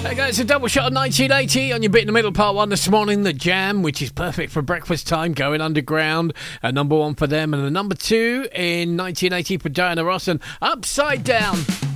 Hey guys, a double shot of 1980 on your bit in the middle, part one this morning. The Jam, which is perfect for breakfast time, going underground. A number one for them, and a number two in 1980 for Diana Ross and Upside Down.